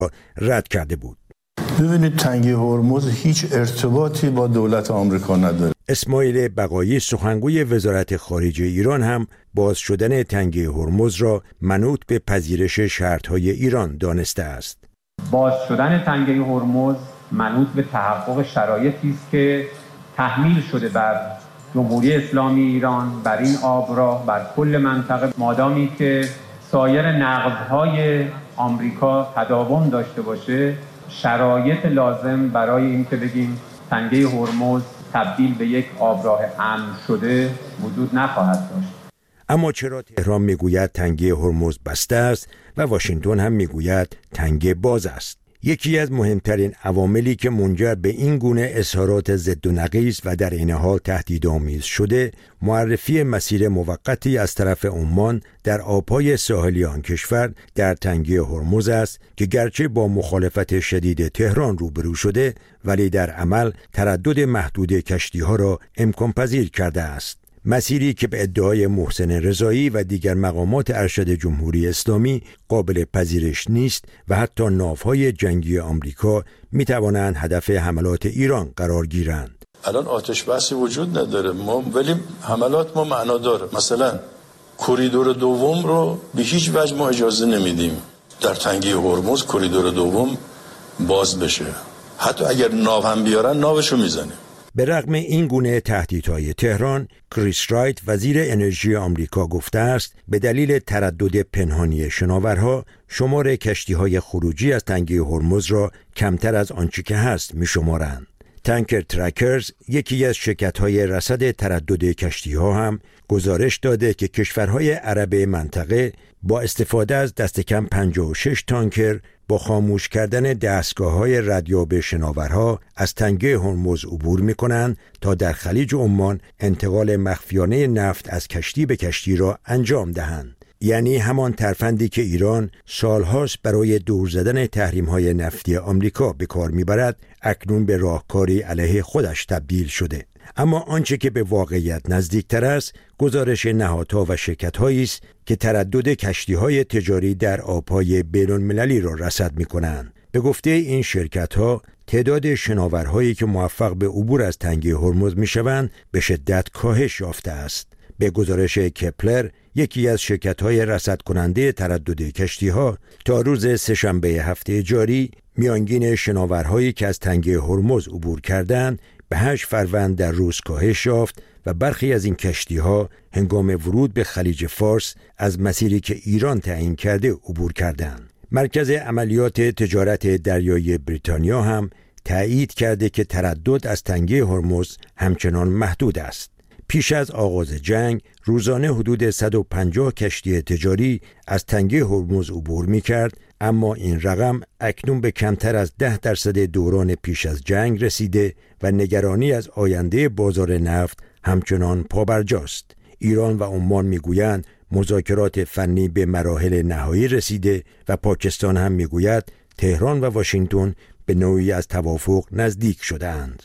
رد کرده بود. ببینید تنگه هرمز هیچ ارتباطی با دولت آمریکا نداره. اسماعیل بقایی سخنگوی وزارت خارجه ایران هم باز شدن تنگه هرمز را منوط به پذیرش شرط‌های ایران دانسته است. باز شدن تنگه هرمز منوط به تحقق شرایطی است که تحمیل شده بر جمهوری اسلامی ایران، بر این آبراه، بر کل منطقه، مادامی که سایر نقض‌های آمریکا تداوم داشته باشه، شرایط لازم برای اینکه بگیم تنگه هرمز تبدیل به یک آبراه امن شده وجود نخواهد داشت. اما چرا تهران میگوید تنگه هرمز بسته است و واشنگتن هم میگوید تنگه باز است؟ یکی از مهمترین عواملی که منجر به این گونه اظهارات ضد و نقیض و در عین حال تهدیدآمیز شده، معرفی مسیر موقتی از طرف عمان در آبهای ساحلی آن کشور در تنگه هرمز است که گرچه با مخالفت شدید تهران روبرو شده، ولی در عمل تردد محدود کشتی‌ها را امکان پذیر کرده است. مسیری که به ادعای محسن رضایی و دیگر مقامات ارشد جمهوری اسلامی قابل پذیرش نیست و حتی ناوهای جنگی آمریکا می توانند هدف حملات ایران قرار گیرند. الان آتش بسی وجود نداره، ولی حملات ما معنا داره. مثلا کریدور دوم رو به هیچ وجه ما اجازه نمیدیم در تنگه هرمز کریدور دوم باز بشه. حتی اگر ناو هم بیارن ناوشو میزنیم. به رغم این گونه تهدیدهای تهران، کریس رایت وزیر انرژی آمریکا گفته است به دلیل تردد پنهانی شناورها شمار کشتی‌های خروجی از تنگه هرمز را کمتر از آنچه که هست می‌شمارند. تانکر ترکرز، یکی از شرکت‌های رصد تردد کشتی‌ها، هم گزارش داده که کشورهای عرب منطقه با استفاده از دست کم 56 تانکر با خاموش کردن دستگاه‌های ردیاب شناورها از تنگه هرمز عبور می‌کنند تا در خلیج عمان انتقال مخفیانه نفت از کشتی به کشتی را انجام دهند. یعنی همان ترفندی که ایران سالهاست برای دور زدن تحریم‌های نفتی آمریکا به کار می‌برد، اکنون به راهکاری علیه خودش تبدیل شده. اما آنچه که به واقعیت نزدیکتر است، گزارش نهادها و شرکت‌هایی است که تردد کشتی‌های تجاری در آب‌های بین‌المللی را رصد می‌کنند. به گفته این شرکت‌ها، تعداد شناورهایی که موفق به عبور از تنگه هرمز می‌شوند به شدت کاهش یافته است. به گزارش کپلر، یکی از شرکت‌های رصد کننده تردد کشتی‌ها، تا روز سه‌شنبه هفته جاری میانگین شناورهایی که از تنگه هرمز عبور کردند به 8 فروند در روز کاهش یافت و برخی از این کشتی‌ها هنگام ورود به خلیج فارس از مسیری که ایران تعیین کرده عبور کردند. مرکز عملیات تجارت دریایی بریتانیا هم تایید کرده که تردد از تنگه هرمز همچنان محدود است. پیش از آغاز جنگ روزانه حدود 150 کشتی تجاری از تنگه هرمز عبور می‌کرد، اما این رقم اکنون به کمتر از 10% دوران پیش از جنگ رسیده و نگرانی از آینده بازار نفت همچنان پابرجاست. ایران و عمان میگویند مذاکرات فنی به مراحل نهایی رسیده و پاکستان هم میگوید تهران و واشنگتن به نوعی از توافق نزدیک شده‌اند.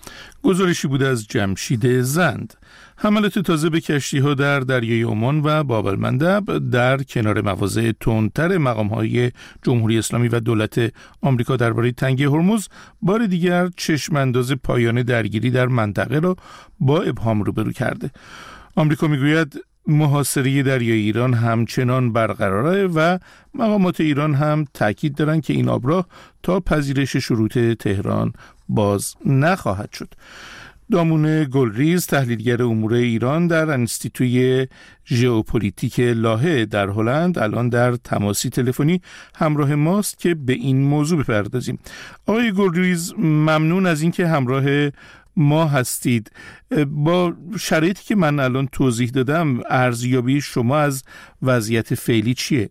گزارشی بود از جمشید زند. حملات تازه به کشتی‌ها در دریای عمان و باب المندب در کنار مواضع تندتر مقام‌های جمهوری اسلامی و دولت آمریکا درباره تنگه هرمز بار دیگر چشم‌انداز پایان درگیری در منطقه را با ابهام روبرو کرده. آمریکا میگوید محاصره دریای ایران همچنان برقراره و مقامات ایران هم تاکید دارند که این آبراه تا پذیرش شروط تهران باز نخواهد شد. دامون گلریز، تحلیلگر امور ایران در انستیتوی ژئوپلیتیک لاهه در هلند، الان در تماسی تلفنی همراه ماست که به این موضوع بپردازیم. آقای گلریز، ممنون از اینکه همراه ما هستید. با شرایطی که من الان توضیح دادم، ارزیابی شما از وضعیت فعلی چیه؟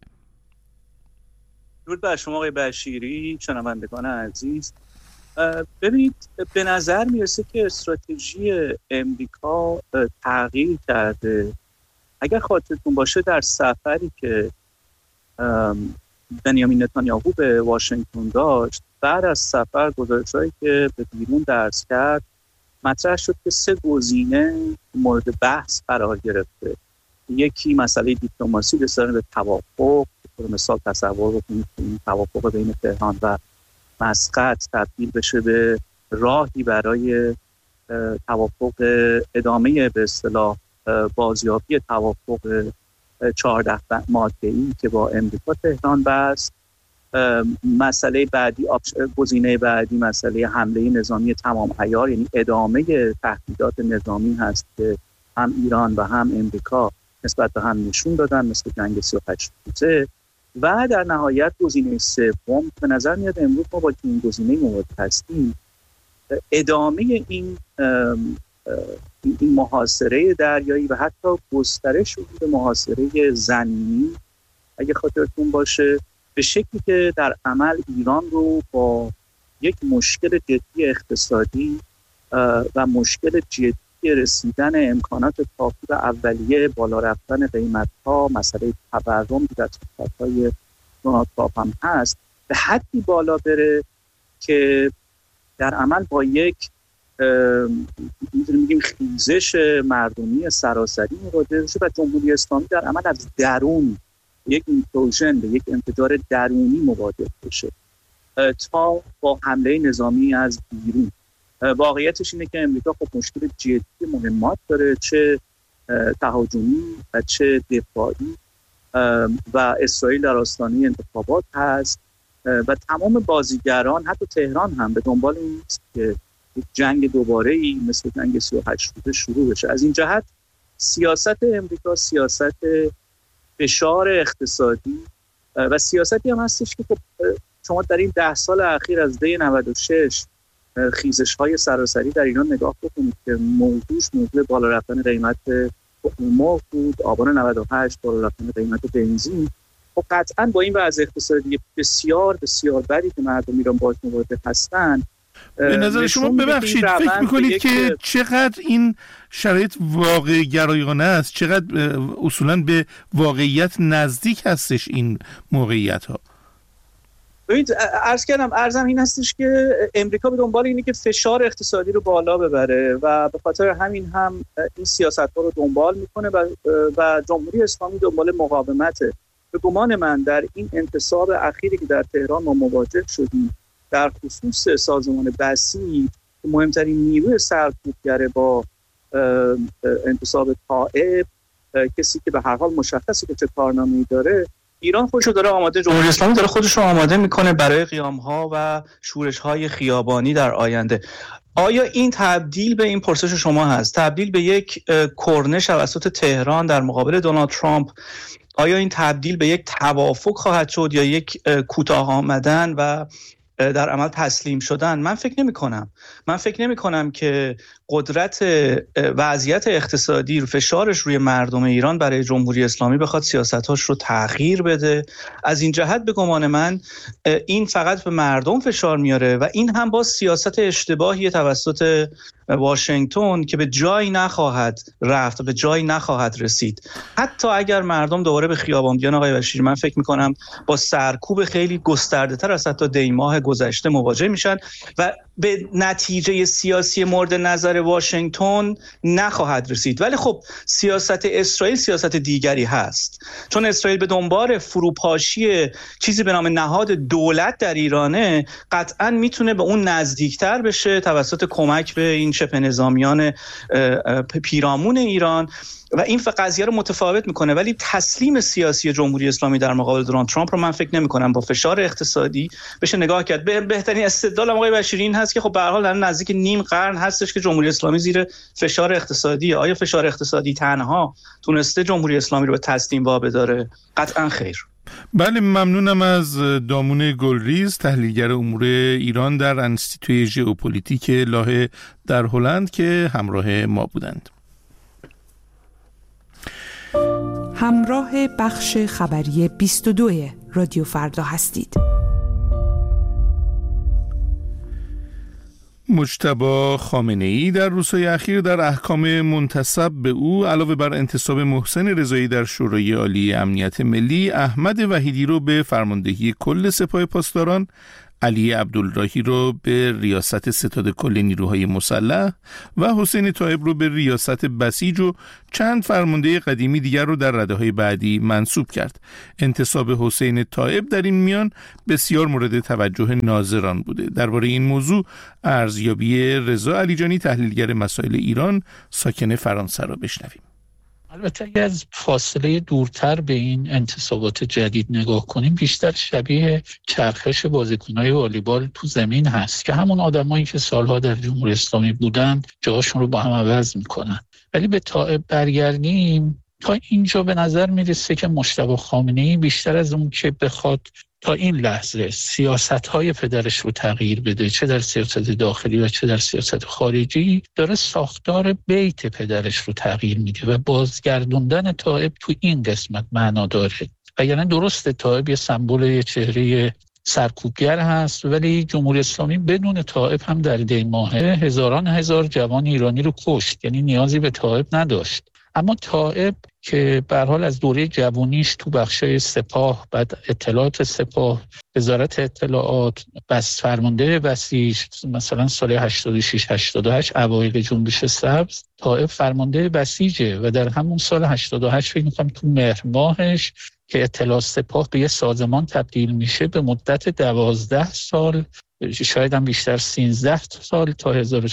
درود بر شما آقای بشیری، شنوندگان عزیز. ببینید، به نظر میرسه که استراتژی امریکا تغییر کرده. اگر خاطرتون باشه در سفری که بنیامین نتانیاهو به واشنگتن داشت، بعد از سفر گزارش‌هایی که به بیرون درس کرد مطرح شد که 3 گزینه مورد بحث قرار گرفته. یکی مسئله دیپلماسی، رسیدن به توافق، طور مثال تصور بکنید که این توافق بین تهران و مسقط تبدیل بشه به راهی برای توافق ادامه به اصطلاح بازیابی توافق 14 ماده‌ای که با امریکا تهران بست. مسئله بعدی، گزینه بعدی مسئله حمله نظامی تمام عیار، یعنی ادامه تهدیدات نظامی هست که هم ایران و هم امریکا نسبت به هم نشون دادن، مثل جنگ 38 روزه. و در نهایت گزینه سوم به نظر میاد امروز ما با این گزینه مواجه هستیم، ادامه این محاصره دریایی و حتی گسترش حدود محاصره زمینی اگه خاطرتون باشه، به شکلی که در عمل ایران رو با یک مشکل جدی اقتصادی و مشکل جدی رسیدن امکانات کافی و اولیه بالا رفتن قیمت‌ها، مسئله تورم که در صحبت‌های دونالد ترامپ هم هست، به حدی بالا بره که در عمل با یک می‌گیم خیزش مردمی سراسری مواجه بشه و جمهوری اسلامی در عمل از درون یک ایمپلوژن به یک انفجار درونی مواجه بشه تا با حمله نظامی از بیرون. واقعیتش اینه که امریکا خب مشکل جدی مهمات داره، چه تهاجمی و چه دفاعی، و اسرائیل در آستانه انتخابات هست و تمام بازیگران حتی تهران هم به دنبال این است که یک جنگ دوباره‌ای مثل جنگ 38 روزه شروع بشه. از این جهت سیاست امریکا سیاست فشار اقتصادی و سیاستی هم هستش که خب شما در این 10 سال اخیر از دی 96 خیزش‌های سراسری در ایران نگاه بکنید که موضوع بالا رفتن قیمت مرغ بود، آبان 98 بالا رفتن قیمت بنزین. خب قطعاً با این وضع اقتصادی بسیار بسیار بدی که مردم ایران باهاش مواجه هستن، به نظر شما ببخشید فکر میکنید که چقدر این شرایط واقع گرایانه است، چقدر اصولاً به واقعیت نزدیک هستش این موقعیت ها؟ ببینید عرضم این هستش که امریکا به دنبال اینه که فشار اقتصادی رو بالا ببره و به خاطر همین هم این سیاست ها رو دنبال میکنه و جمهوری اسلامی دنبال مقاومته. به گمان من در این انتصاب اخیری که در تهران ما مواجه شدیم، در خصوص سازمان بسیج که مهمترین نیروی سرکوبگر با انتصاب طائف، کسی که به هر حال مشخصه که چه کارنامه‌ای داره، ایران خودشو داره آماده، جمهوری اسلامی داره خودشو آماده میکنه برای قیام‌ها و شورش‌های خیابانی در آینده. آیا این تبدیل به این پرسش شما هست، تبدیل به یک کرنش توسط تهران در مقابل دونالد ترامپ، آیا این تبدیل به یک توافق خواهد شد یا یک کوتاه آمدن و در عمل تسلیم شدن؟ من فکر نمی کنم که قدرت وضعیت اقتصادی رو فشارش روی مردم ایران برای جمهوری اسلامی بخواد سیاستاش رو تغییر بده. از این جهت به گمان من این فقط به مردم فشار میاره و این هم با سیاست اشتباهی توسط واشنگتن که به جایی نخواهد رفت، به جایی نخواهد رسید. حتی اگر مردم دوباره به خیابان بیان آقای بشیری، من فکر میکنم با سرکوب خیلی گسترده تر از حتی دی ماه گذشته مواجه میشن و به نتیجه سیاسی مورد نظر واشنگتن نخواهد رسید. ولی خب سیاست اسرائیل سیاست دیگری هست، چون اسرائیل به دنبال فروپاشی چیزی به نام نهاد دولت در ایرانه، قطعاً میتونه به اون نزدیکتر بشه توسط کمک به این شبه نظامیان پیرامون ایران و این قضیه رو متفاوت میکنه. ولی تسلیم سیاسی جمهوری اسلامی در مقابل دونالد ترامپ رو من فکر نمیکنم با فشار اقتصادی بشه نگاه کرد. بهترین استدلال آقای بشیری این هست که خب به هر حال در نزدیک نیم قرن هستش که جمهوری اسلامی زیر فشار اقتصادی. آیا فشار اقتصادی تنها تونسته جمهوری اسلامی رو به تسلیم وابداره؟ قطعا خیر. بله، ممنونم از دامون گلریز، تحلیلگر امور ایران در انستیتوی ژئوپلیتیک لاهه در هلند که همراه ما بودند. همراه بخش خبری 22 رادیو فردا هستید. مجتبی خامنه‌ای در روزهای اخیر در احکام منتسب به او علاوه بر انتصاب محسن رضایی در شورای عالی امنیت ملی، احمد وحیدی رو به فرماندهی کل سپاه پاسداران، علی عبدالراهی رو به ریاست ستاد کل نیروهای مسلح و حسین طایب رو به ریاست بسیج و چند فرمانده قدیمی دیگر رو در رده‌های بعدی منصوب کرد. انتصاب حسین طایب در این میان بسیار مورد توجه ناظران بوده. درباره این موضوع ارزیابی رضا علیجانی، تحلیلگر مسائل ایران ساکن فرانسه را بشنویم. البته اگر از فاصله دورتر به این انتصابات جدید نگاه کنیم، بیشتر شبیه چرخش بازیکن‌های والیبال تو زمین هست که همون آدمایی که سالها در جمهوری اسلامی بودن جاشون رو با هم عوض میکنن. ولی به طائب برگردیم، تا اینجا به نظر میرسه که مجتبی خامنه‌ای بیشتر از اون که بخواد تا این لحظه سیاست‌های پدرش رو تغییر بده، چه در سیاست داخلی و چه در سیاست خارجی، داره ساختار بیت پدرش رو تغییر میده و بازگردوندن طائب تو این قسمت معنا داره. و یعنی درسته طائب یه سمبل، یه چهره سرکوبگر هست، ولی جمهوری اسلامی بدون طائب هم در دی ماهه هزاران هزار جوان ایرانی رو کشت، یعنی نیازی به طائب نداشت. اما طائب که به هر حال از دوره جوانیش تو بخشای سپاه، بعد اطلاعات سپاه، وزارت اطلاعات، بس فرمانده بسیج، مثلا سال 86-88 اوایل جنبش سبز، طائب فرمانده بسیجه و در همون سال 88 فکر می‌کنم تو مهر ماهش که اطلاعات سپاه به یه سازمان تبدیل میشه، به مدت 12 سال، شاید هم بیشتر 13 سال تا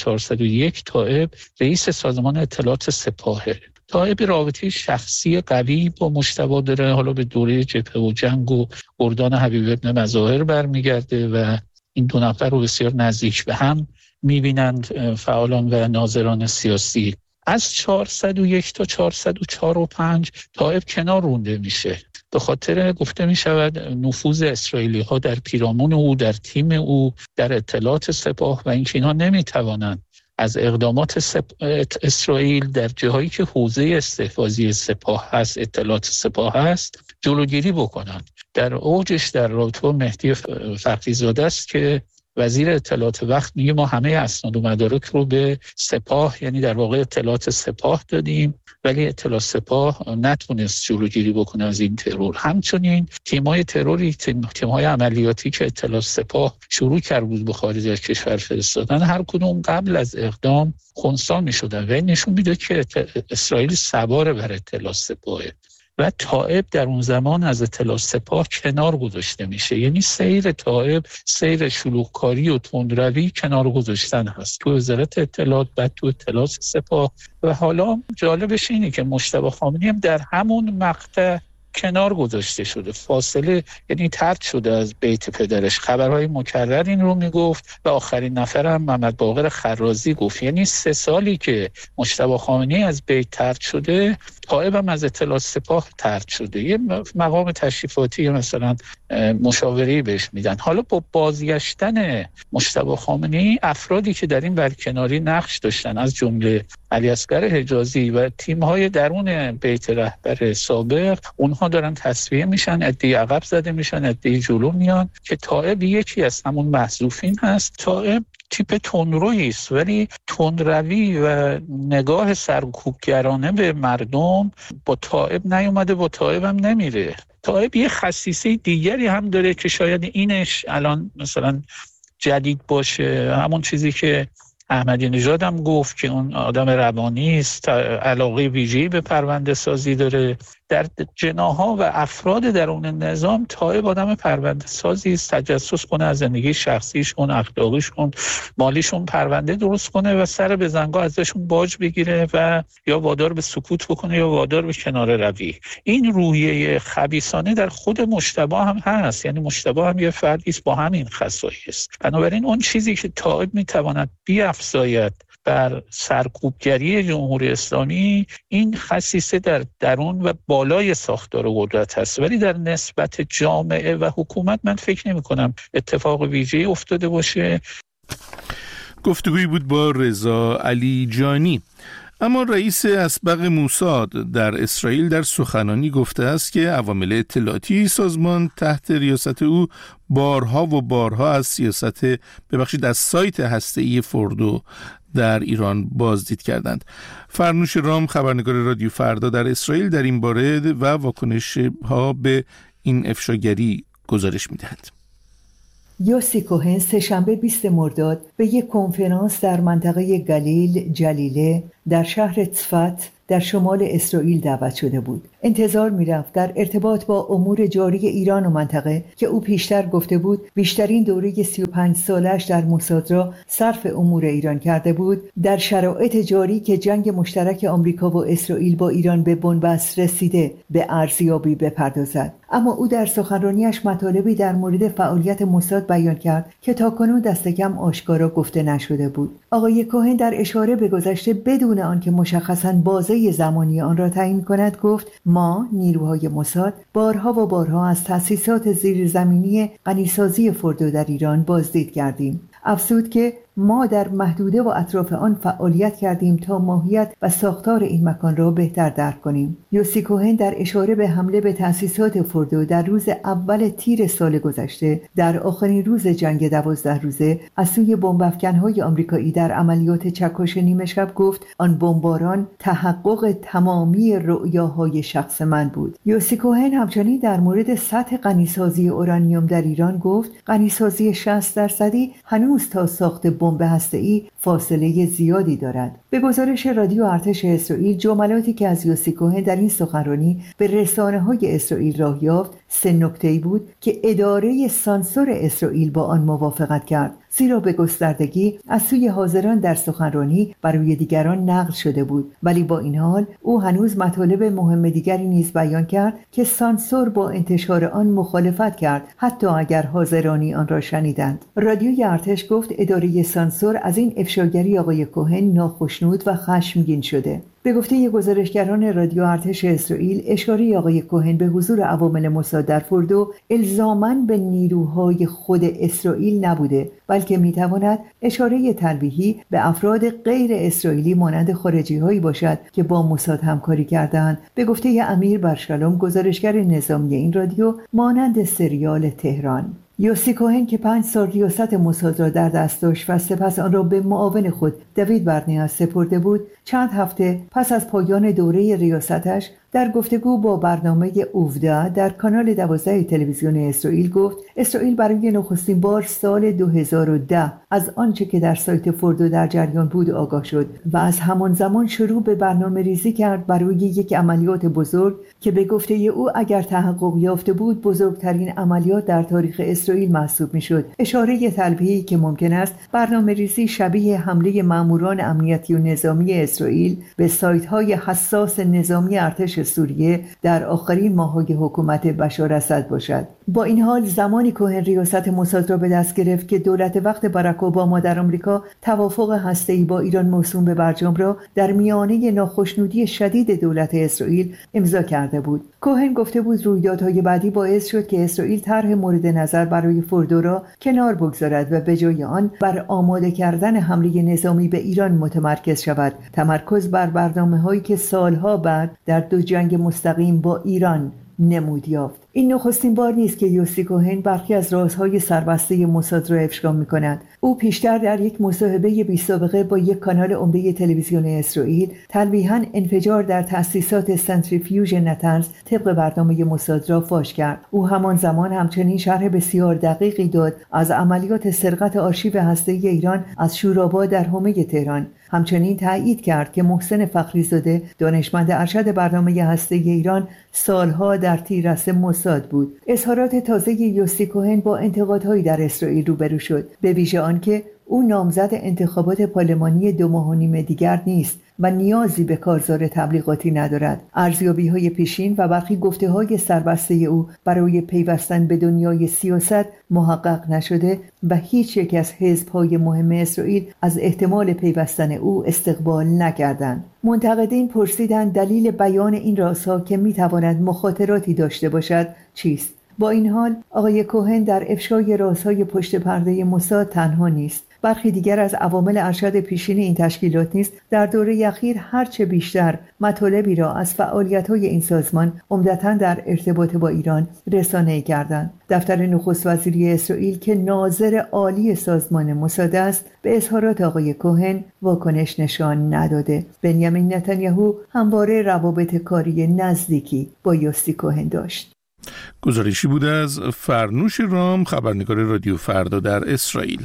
1401 طائب رئیس سازمان اطلاعات سپاهه. طائب رابطه شخصی قوی با مجتبی داره، حالا به دوره جبهه و جنگ و گردان حبیب ابن مظاهر برمیگرده و این دو نفر رو بسیار نزدیک به هم میبینند فعالان و ناظران سیاسی. از 401 تا 404 و 5 طائب کنار رونده میشه، به خاطر گفته میشود نفوذ اسرائیلی ها در پیرامون او، در تیم او، در اطلاعات سپاه و اینکه اینا نمیتوانند از اقدامات اسرائیل در جاهایی که حوزه استحفاظی سپاه هست، اطلاعات سپاه هست، جلوگیری بکنند. در اوجش در رابطه با مهدی فخریزاده است که وزیر اطلاعات وقت میگه ما همه اسناد و مدارک رو به سپاه، یعنی در واقع اطلاعات سپاه دادیم، ولی اطلاعات سپاه نتونست جلوگیری بکنه از این ترور. همچنین تیم‌های تروری، تیم‌های عملیاتی که اطلاعات سپاه شروع کرد بود به خارج از کشور فرستادن، هر کدوم قبل از اقدام خنثی می‌شدن و این نشون میده که اسرائیل سوار بر اطلاعات سپاهه و طائب در اون زمان از اطلاعات سپاه کنار گذاشته میشه. یعنی سیر طائب سیر شلوغکاری و تندروی کنار گذاشتن هست تو وزارت اطلاعات، بعد تو اطلاعات سپاه. و حالا جالبش اینه که مجتبی خامنه‌ای هم در همون مقطع کنار گذاشته شده، فاصله، یعنی طرد شده از بیت پدرش. خبرهای مکرر این رو میگفت و آخرین نفرم محمد باقر خرازی گفت. یعنی 3 سالی که مجتبی خامنه‌ای از بیت طرد شده، طائب هم از اطلاعات سپاه طرد شده. یه مقام تشریفاتی مثلا مشاوری بهش میدن. حالا با بازگشتن مجتبی خامنه‌ای، افرادی که در این برکناری نقش داشتن از جمله علیاصغر حجازی و تیم‌های درون بیت رهبر سابق، اونها دارن تصفیه میشن، عده‌ای عقب زده میشن، عده‌ای جلو میان که طائب یکی از همون محذوفین هست. طائب تیپ تندرویی است، ولی تندروی و نگاه سرکوبگرانه به مردم با طائب نیومده، با طائب هم نمیره. طائب یه خصیصه دیگری هم داره که شاید اینش الان مثلا جدید باشه، همون چیزی که احمدی نژاد هم گفت که اون آدم روانی است، علاقه ویژه‌ای به پرونده سازی داره. در جناح‌ها و افراد درون نظام طائب آدم پرونده سازی است، تجسس کنه از زندگی شخصیشون، اخلاقیشون، مالیشون پرونده درست کنه و سر به زنگا ازشون باج بگیره و یا وادار به سکوت بکنه یا وادار به کناره روی. این روحیه خبیثانه در خود مجتبی هم هست، یعنی مجتبی هم یه فردی است با همین خصایص. بنابراین اون چیزی که طائب میتواند بیفزاید بر سرکوبگری جمهوری اسلامی، این خصیصه در درون و بالای ساختار قدرت هست، ولی در نسبت جامعه و حکومت من فکر نمی کنم اتفاق ویژه‌ای افتاده باشه. گفتگویی بود با رضا علیجانی. اما رئیس اسبق موساد در اسرائیل در سخنرانی گفته است که عوامل اطلاعاتی سازمان تحت ریاست او بارها و بارها از از سایت هسته‌ای فوردو در ایران بازدید کردند. فرنوش رام، خبرنگار رادیو فردا در اسرائیل، در این باره و واکنش ها به این افشاگری گزارش می‌دهد. یوسی کوهن سه‌شنبه 20 مرداد به یک کنفرانس در منطقه گلیل جلیله در شهر تصفت در شمال اسرائیل دعوت شده بود. انتظار می‌رفت در ارتباط با امور جاری ایران و منطقه که او پیشتر گفته بود بیشترین دوره 35 سالش در موساد را صرف امور ایران کرده بود، در شرایط جاری که جنگ مشترک آمریکا و اسرائیل با ایران به بنبست رسیده به ارزیابی بپردازد. اما او در سخنرانیش مطالبی در مورد فعالیت موساد بیان کرد که تاکنون دست کم آشکارا گفته نشده بود. آقای کوهن در اشاره به گذشته بدون آنکه مشخصاً بازه زمانی آن را تعیین کند گفت ما نیروهای موساد بارها و بارها از تأسیسات زیرزمینی غنیسازی فردو در ایران بازدید کردیم. افزود که ما در محدوده و اطراف آن فعالیت کردیم تا ماهیت و ساختار این مکان را بهتر درک کنیم. یوسی کوهن در اشاره به حمله به تأسیسات فردو در روز اول تیر سال گذشته در آخرین روز جنگ 12 روزه از سوی بمب‌افکن‌های آمریکایی در عملیات چکش نیمه شب گفت آن بمباران تحقق تمامی رؤیاهای شخص من بود. یوسی کوهن همچنین در مورد سطح غنیسازی اورانیوم در ایران گفت غنیسازی 60% هنوز تا ساخت بمب هسته‌ای فاصله زیادی دارد. به گزارش رادیو ارتش اسرائیل جملاتی که از یوسی کوهن در این سخنرانی به رسانه‌های اسرائیل راه یافت 3 نکته‌ای بود که اداره سانسور اسرائیل با آن موافقت کرد، زیرا به گستردگی از سوی حاضران در سخنرانی برای دیگران نقل شده بود. ولی با این حال او هنوز مطالب مهم دیگری نیز بیان کرد که سانسور با انتشار آن مخالفت کرد، حتی اگر حاضرانی آن را شنیدند. رادیوی ارتش گفت اداره سانسور از این افشاگری آقای کوهن ناخشنود و خشمگین شده. به گفته گزارشگران رادیو ارتش اسرائیل اشاره آقای کوهن به حضور عوامل موساد در فردو الزاماً به نیروهای خود اسرائیل نبوده، بلکه میتواند اشاره تلویحی به افراد غیر اسرائیلی مانند خارجی‌هایی باشد که با موساد همکاری کردند. به گفته امیر برشالوم گزارشگر نظامی این رادیو مانند سریال تهران. یوسی کوهن که 5 سال ریاست موساد را در دست داشت و سپس آن را به معاون خود دوید برنیاز سپرده بود، چند هفته پس از پایان دوره ریاستش در گفتگو با برنامه اوفدا در کانال 12 تلویزیون اسرائیل گفت اسرائیل برای نخستین بار سال 2010 از آنچه که در سایت فردو در جریان بود آگاه شد و از همان زمان شروع به برنامه ریزی کرد برای یک عملیات بزرگ که به گفته او اگر تحقق یافته بود بزرگترین عملیات در تاریخ اسرائیل محسوب میشد. اشاره تلویحی که ممکن است برنامه ریزی شبیه حمله ماموران امنیتی و نظامی اسرائیل به سایت‌های حساس نظامی ارتش سوریه در آخرین ماه‌های حکومت بشار اسد باشد. با این حال زمانی کوهن ریاست موساد را به دست گرفت که دولت وقت باراک اوباما در آمریکا توافق هسته‌ای با ایران موسوم به برجام را در میانه ناخشنودی شدید دولت اسرائیل امضا کرده بود. کوهن گفته بود رویدادهای بعدی باعث شد که اسرائیل طرح مورد نظر برای فردو را کنار بگذارد و به جای آن بر آماده کردن حمله نظامی به ایران متمرکز شود، تمرکز بر برنامه‌هایی که سالها بعد در 2 جنگ مستقیم با ایران نمود یافت. این نخستین بار نیست که یوسی کوهن برخی از رازهای سربسته موساد را افشا می‌کند. او پیشتر در یک مصاحبه بی‌سابقه با یک کانال عمده تلویزیون اسرائیل تلویحاً انفجار در تأسیسات سنتریفیوژ نتنز طبق برنامه موساد را فاش کرد. او همان زمان همچنین شرح بسیار دقیقی داد از عملیات سرقت آرشیو هسته‌ای ایران از شوراباد در حومه تهران. همچنین تایید کرد که محسن فخری‌زاده دانشمند ارشد برنامه هسته‌ای ایران سالها در تیررس موساد بود. اظهارات تازه یوسی کوهن با انتقادهایی در اسرائیل روبرو شد، به ویژه آنکه او نامزد انتخابات پارلمانی 2 ماه و نیم دیگر نیست و نیازی به کارزار تبلیغاتی ندارد. ارزیابی‌های پیشین و برخی گفته‌های سربسته او برای پیوستن به دنیای سیاست محقق نشده و هیچ یک از حزب‌های مهم اسرائیل از احتمال پیوستن او استقبال نکردند. منتقدین پرسیدند دلیل بیان این رازها که می‌تواند مخاطراتی داشته باشد چیست؟ با این حال آقای کوهن در افشای رازهای پشت پرده موساد تنها نیست. برخی دیگر از عوامل ارشد پیشین این تشکیلات نیز در دوره اخیر هرچه بیشتر مطالبی را از فعالیت‌های این سازمان عمدتاً در ارتباط با ایران رسانه‌ای کردند. دفتر نخست وزیری اسرائیل که ناظر عالی سازمان موساد است به اظهارات آقای کوهن واکنش نشان نداده. بنیامین نتانیاهو همواره روابط کاری نزدیکی با یوسی کوهن داشت. گزارشی بود از فرنوش رام، خبرنگار رادیو فردا در اسرائیل.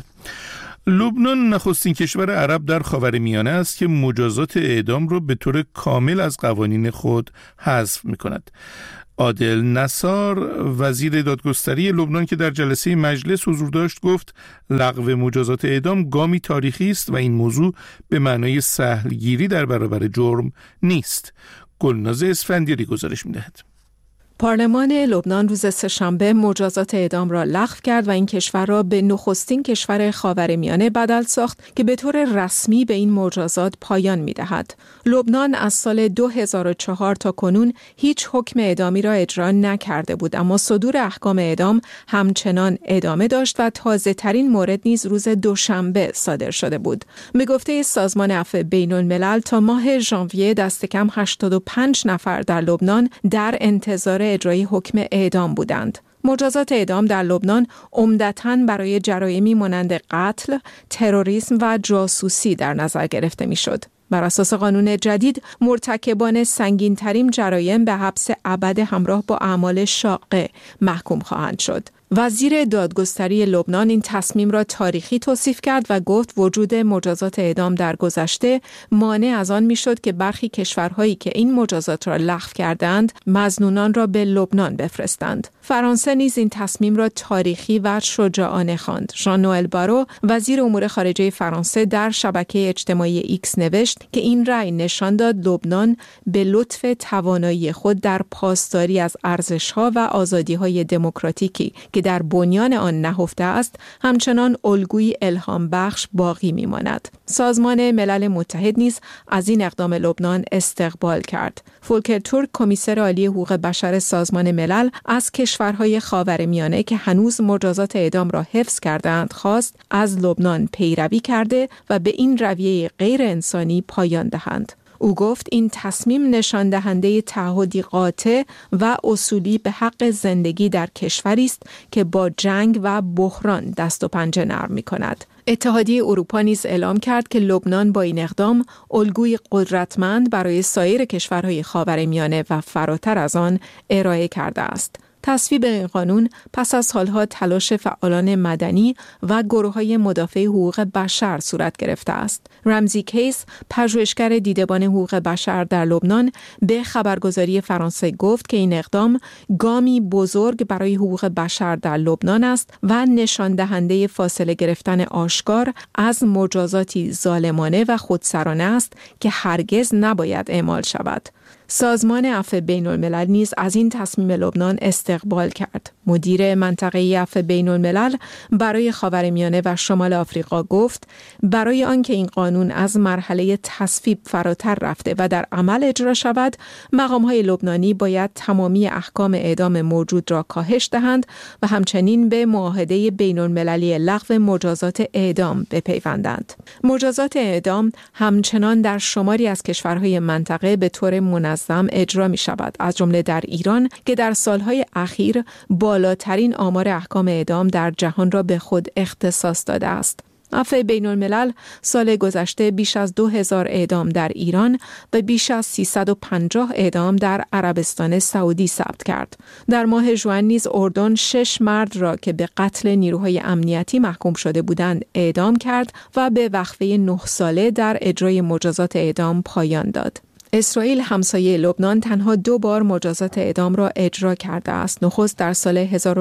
لبنان نخستین کشور عرب در خاورمیانه است که مجازات اعدام را به طور کامل از قوانین خود حذف می‌کند. عادل نصار وزیر دادگستری لبنان که در جلسه مجلس حضور داشت گفت لغو مجازات اعدام گامی تاریخی است و این موضوع به معنای سهلگیری در برابر جرم نیست. گلناز اسفندیاری گزارش می‌دهد. پارلمان لبنان روز سه‌شنبه مجازات اعدام را لغو کرد و این کشور را به نخستین کشور خاورمیانه بدل ساخت که به طور رسمی به این مجازات پایان می‌دهد. لبنان از سال 2004 تا کنون هیچ حکم اعدامی را اجرا نکرده بود، اما صدور احکام اعدام همچنان ادامه داشت و تازه‌ترین مورد نیز روز دوشنبه صادر شده بود. به گفته سازمان عفو بین‌الملل تا ماه ژانویه دست کم 85 نفر در لبنان در انتظار اجرای حکم اعدام بودند. مجازات اعدام در لبنان عمدتاً برای جرایمی مانند قتل، تروریسم و جاسوسی در نظر گرفته میشد. بر اساس قانون جدید مرتکبان سنگین‌ترین جرایم به حبس ابد همراه با اعمال شاقه محکوم خواهند شد. وزیر دادگستری لبنان این تصمیم را تاریخی توصیف کرد و گفت وجود مجازات اعدام در گذشته مانع از آن میشد که برخی کشورهایی که این مجازات را لغو کردند مظنونان را به لبنان بفرستند. فرانسه نیز این تصمیم را تاریخی و شجاعانه خواند. ژان نوئل بارو وزیر امور خارجه فرانسه در شبکه اجتماعی ایکس نوشت که این رأی نشان داد لبنان به لطف توانایی خود در پاسداری از ارزش‌ها و آزادی‌های دموکراتیکی که در بنیان آن نهفته است همچنان الگویی الهام بخش باقی می‌ماند. سازمان ملل متحد نیز از این اقدام لبنان استقبال کرد. فولکر تورک کمیسر عالی حقوق بشر سازمان ملل از کشورهای خاورمیانه که هنوز مجازات اعدام را حفظ کردند خواست از لبنان پیروی کرده و به این رویه غیر انسانی پایان دهند. او گفت این تصمیم نشان دهنده تعهدی قاطع و اصولی به حق زندگی در کشوری است که با جنگ و بحران دست و پنجه نرم می‌کند. اتحادیه اروپا نیز اعلام کرد که لبنان با این اقدام الگوی قدرتمند برای سایر کشورهای خاورمیانه و فراتر از آن ارائه کرده است. تصویب این قانون پس از سالها تلاش فعالان مدنی و گروه‌های مدافع حقوق بشر صورت گرفته است. رمزی کیس، پژوهشگر دیدبان حقوق بشر در لبنان، به خبرگزاری فرانسه گفت که این اقدام گامی بزرگ برای حقوق بشر در لبنان است و نشان دهنده فاصله گرفتن آشکار از مجازاتی ظالمانه و خودسرانه است که هرگز نباید اعمال شود. سازمان عفو بین‌الملل نیز از این تصمیم لبنان استقبال کرد. مدیر منطقه عفو بین‌الملل برای خاورمیانه و شمال آفریقا گفت برای آنکه این قانون از مرحله تصویب فراتر رفته و در عمل اجرا شود، مقام‌های لبنانی باید تمامی احکام اعدام موجود را کاهش دهند و همچنین به معاهده بین‌المللی لغو مجازات اعدام بپیوندند. مجازات اعدام همچنان در شماری از کشورهای منطقه به طور منظم اجرا می شود، از جمله در ایران که در سالهای اخیر بالاترین آمار احکام اعدام در جهان را به خود اختصاص داده است. عفو بین‌الملل سال گذشته بیش از 2000 اعدام در ایران و بیش از 350 اعدام در عربستان سعودی ثبت کرد. در ماه ژوئن نیز اردن 6 مرد را که به قتل نیروهای امنیتی محکوم شده بودند اعدام کرد و به وقفه 9 ساله در اجرای مجازات اعدام پایان داد. اسرائیل همسایه لبنان تنها 2 بار مجازات اعدام را اجرا کرده است. نخست در سال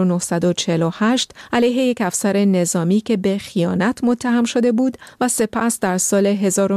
1948 علیه یک افسر نظامی که به خیانت متهم شده بود و سپس در سال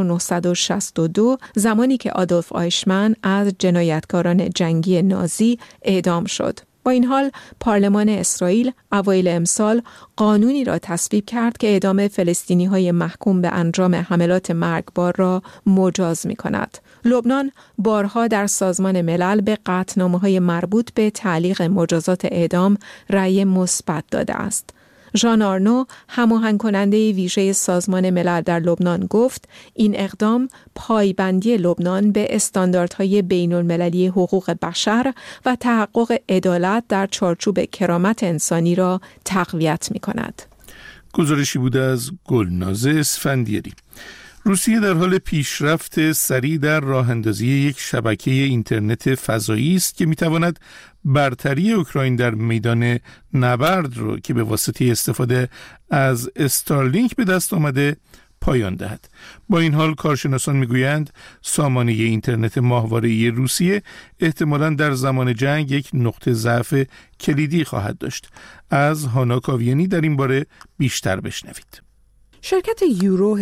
1962 زمانی که آدولف آیشمن از جنایتکاران جنگی نازی اعدام شد. با این حال پارلمان اسرائیل اوایل امسال قانونی را تصویب کرد که اعدام فلسطینی‌های محکوم به انجام حملات مرگبار را مجاز می‌کند. لبنان بارها در سازمان ملل به قطعنامه‌های مربوط به تعلیق مجازات اعدام رأی مثبت داده است. ژان آرنو، هماهنگ کننده ویژه سازمان ملل در لبنان گفت این اقدام پایبندی لبنان به استانداردهای بین‌المللی حقوق بشر و تحقق عدالت در چارچوب کرامت انسانی را تقویت می‌کند. گزارشی بود از گلناز اسفندیاری. روسیه در حال پیشرفت سریع در راه اندازی یک شبکه اینترنت فضایی است که میتواند برتری اوکراین در میدان نبرد رو که به واسطه استفاده از استارلینک به دست آمده پایان دهد. با این حال کارشناسان میگویند سامانه اینترنت ماهواره‌ای روسیه احتمالاً در زمان جنگ یک نقطه ضعف کلیدی خواهد داشت. از هانا کاویانی در این باره بیشتر بشنوید. شرکت یورو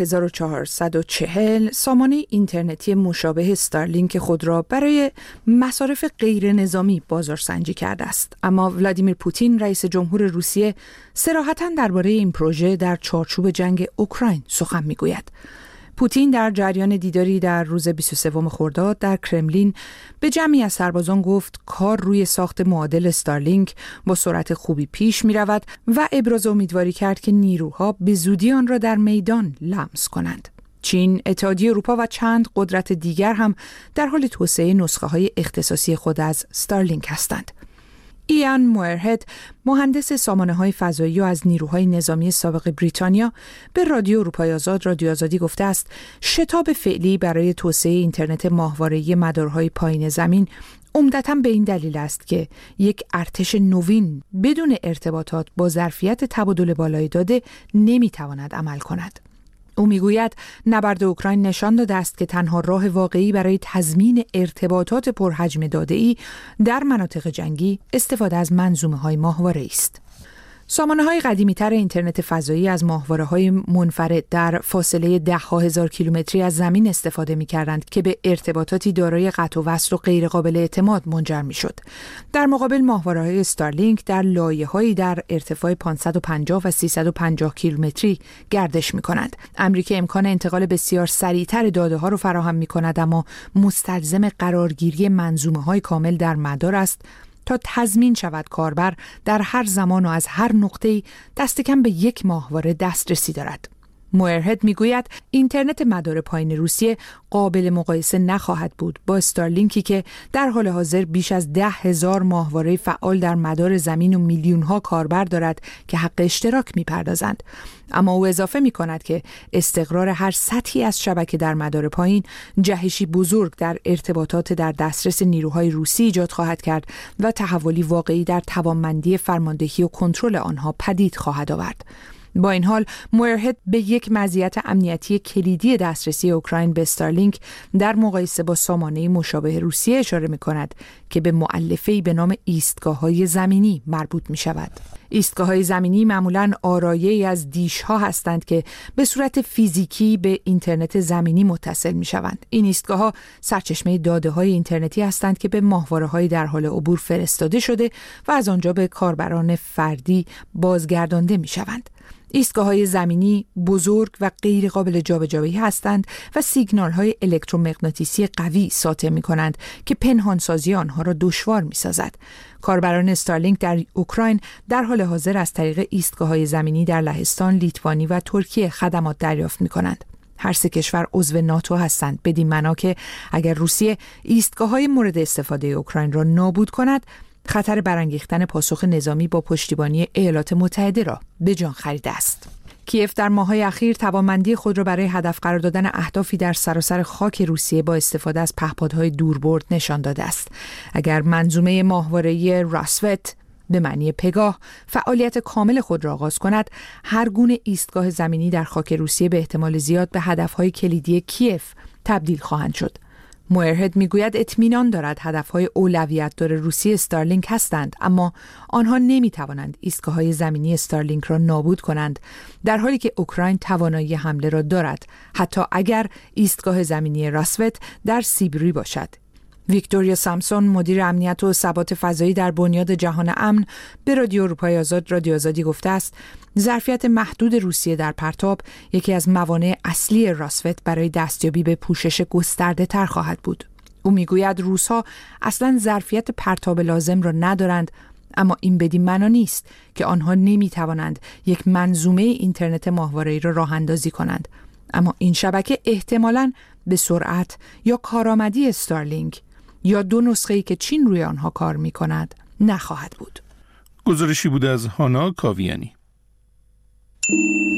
1440 سامانه اینترنتی مشابه استارلینک خود را برای مصارف غیر نظامی بازارسنجی کرده است، اما ولادیمیر پوتین رئیس جمهور روسیه صراحتاً درباره این پروژه در چارچوب جنگ اوکراین سخن میگوید. پوتین در جریان دیداری در روز 23 خرداد در کرملین به جمعی از سربازان گفت کار روی ساخت معادل استارلینک با سرعت خوبی پیش می رود و ابراز امیدواری کرد که نیروها به زودی آن را در میدان لمس کنند. چین، اتحادیه اروپا و چند قدرت دیگر هم در حال توسعه نسخه های اختصاصی خود از استارلینک هستند. ایان موئرهد، مهندس سامانه‌های فضایی و از نیروهای نظامی سابق بریتانیا، به رادیو اروپای آزاد رادیو آزادی گفته است شتاب فعلی برای توسعه اینترنت ماهواره‌ای مدارهای پایین زمین عمدتاً به این دلیل است که یک ارتش نوین بدون ارتباطات با ظرفیت تبادل بالای داده نمی‌تواند عمل کند. او میگوید نبرد اوکراین نشان داده است که تنها راه واقعی برای تضمین ارتباطات پرحجم داده‌ای در مناطق جنگی استفاده از منظومه‌های ماهواره‌ای است. سامانه‌های قدیمی‌تر اینترنت فضایی از ماهواره‌های منفرد در فاصله ده‌ها هزار کیلومتری از زمین استفاده می‌کردند که به ارتباطاتی دارای قطع و وصل و غیرقابل اعتماد منجر می‌شد. در مقابل ماهواره‌های استارلینک در لایه‌هایی در ارتفاع 550 و 350 کیلومتری گردش می‌کنند. امری که امکان انتقال بسیار سریع‌تر داده‌ها را فراهم می‌کند، اما مستلزم قرارگیری منظومه‌های کامل در مدار است تا تضمین شود کاربر در هر زمان و از هر نقطه‌ای دست کم به یک ماهواره دسترسی دارد. موئرهد میگوید اینترنت مدار پایین روسیه قابل مقایسه نخواهد بود با استارلینکی که در حال حاضر بیش از 10,000 ماهواره فعال در مدار زمین و میلیون‌ها کاربر دارد که حق اشتراک می‌پردازند. اما او اضافه می‌کند که استقرار هر سطحی از شبکه در مدار پایین جهشی بزرگ در ارتباطات در دسترس نیروهای روسی ایجاد خواهد کرد و تحولی واقعی در توانمندی فرماندهی و کنترل آنها پدید خواهد آورد. با این حال موئرهد به یک مزیت امنیتی کلیدی دسترسی اوکراین به استارلینک در مقایسه با سامانه مشابه روسیه اشاره می‌کند که به مؤلفه‌ای به نام ایستگاه‌های زمینی مربوط می‌شود. ایستگاه‌های زمینی معمولاً آرایه‌ای از دیش‌ها هستند که به صورت فیزیکی به اینترنت زمینی متصل می‌شوند. این ایستگاه‌ها سرچشمه داده‌های اینترنتی هستند که به ماهواره‌های در حال عبور فرستاده شده و از آنجا به کاربران فردی بازگردانده می‌شوند. ایستگاه‌های زمینی بزرگ و غیر قابل جابجایی هستند و سیگنال‌های الکترومغناطیسی قوی ساطع می‌کنند که پنهانسازی آنها را دشوار می‌سازد. کاربران استارلینک در اوکراین در حال حاضر از طریق ایستگاه‌های زمینی در لهستان، لیتوانی و ترکیه خدمات دریافت می‌کنند. هر سه کشور عضو ناتو هستند، بدین معنا که اگر روسیه ایستگاه‌های مورد استفاده اوکراین را نابود کند، خطر برانگیختن پاسخ نظامی با پشتیبانی ایالات متحده را به جان خریده است. کیف در ماه‌های اخیر توانمندی خود را برای هدف قرار دادن اهدافی در سراسر خاک روسیه با استفاده از پهپادهای دوربرد نشان داده است. اگر منظومه ماهواره‌ای راسوت به معنی پگاه فعالیت کامل خود را آغاز کند، هر گونه ایستگاه زمینی در خاک روسیه به احتمال زیاد به هدف‌های کلیدی کیف تبدیل خواهند شد. موئرهد میگوید اطمینان دارد هدفهای اولویت دار روسیه استارلینک هستند، اما آنها نمیتوانند ایستگاه‌های زمینی استارلینک را نابود کنند، در حالی که اوکراین توانایی حمله را دارد، حتی اگر ایستگاه زمینی راسوت در سیبری باشد. ویکتوریا سامسون، مدیر امنیت و ثبات فضایی در بنیاد جهان امن، به رادیو اروپای آزاد رادیو آزادی گفته است ظرفیت محدود روسیه در پرتاب یکی از موانع اصلی راسوت برای دستیابی به پوشش گسترده تر خواهد بود. او میگوید روس‌ها اصلاً ظرفیت پرتاب لازم را ندارند، اما این بدین معنا نیست که آنها نمیتوانند یک منظومه اینترنت ماهواره‌ای را راه اندازی کنند، اما این شبکه احتمالاً به سرعت یا کارآمدی استارلینک یا دو نسخه‌ای که چین روی آنها کار می‌کند نخواهد بود. گزارشی بود از هانا کاویانی.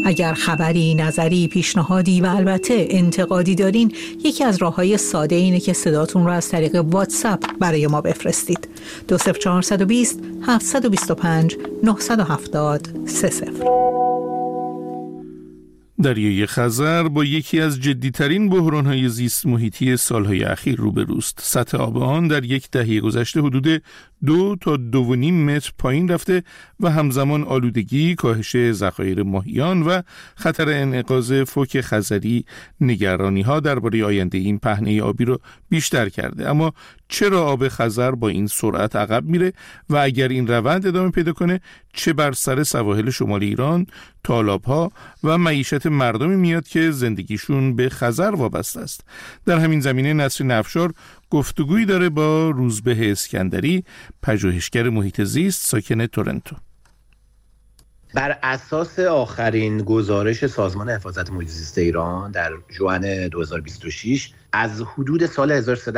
اگر خبری، نظری، پیشنهادی و البته انتقادی دارین، یکی از راه‌های ساده اینه که صداتون رو از طریق واتساپ برای ما بفرستید. 20420 725 970 30. دریای خزر با یکی از جدیترین بحران‌های زیست محیطی سالهای اخیر روبروست. سطح آب آن در یک دهه گذشته حدود 2 تا 2.5 متر پایین رفته و همزمان آلودگی، کاهش ذخایر ماهیان و خطر انعکاس فوک خزری نگرانی‌ها درباره آینده این پهنه آبی رو بیشتر کرده. اما چرا آب خزر با این سرعت عقب میره و اگر این روند ادامه پیدا کنه چه بر سر سواحل شمال ایران، تالاب‌ها و معیشت مردمی میاد که زندگیشون به خزر وابسته است؟ در همین زمینه نسرین افشار گفتگویی داره با روزبه اسکندری، پژوهشگر محیط زیست ساکن تورنتو. بر اساس آخرین گزارش سازمان حفاظت محیط زیست ایران در ژوئن 2026 از حدود سال